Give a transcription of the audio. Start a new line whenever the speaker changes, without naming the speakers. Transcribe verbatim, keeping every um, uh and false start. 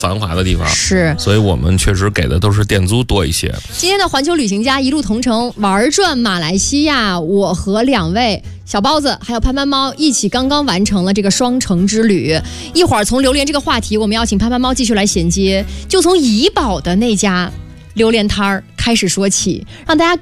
繁华的地方，
是，
所以我们确实给的都是店租多一些。
今天的环球旅行家一路同城玩转马来西亚，我和两位小包子还有潘潘猫一起刚刚完成了这个双城之旅。一会儿从榴莲这个话题，我们要请潘潘猫继续来衔接，就从怡保的那家榴莲摊儿开始说起，让大家